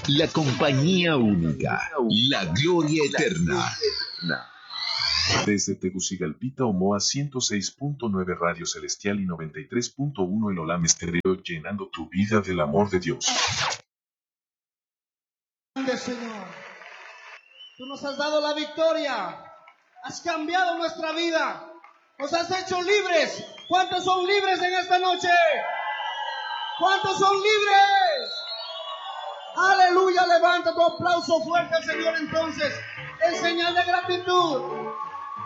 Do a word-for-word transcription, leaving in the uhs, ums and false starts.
La compañía única, la gloria eterna. Desde Tegucigalpita, Omoa, ciento seis punto nueve Radio Celestial y noventa y tres punto uno El Olam Estéreo, llenando tu vida del amor de Dios. Grande Señor, tú nos has dado la victoria, has cambiado nuestra vida, nos has hecho libres. ¿Cuántos son libres en esta noche? ¿Cuántos son libres? Aleluya, levanta tu aplauso fuerte al Señor entonces, en señal de gratitud.